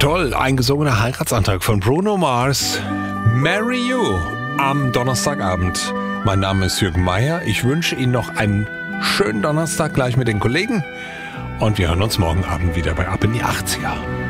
Toll, ein gesungener Heiratsantrag von Bruno Mars. Marry You am Donnerstagabend. Mein Name ist Jürgen Meier. Ich wünsche Ihnen noch einen schönen Donnerstag gleich mit den Kollegen. Und wir hören uns morgen Abend wieder bei Ab in die 80er.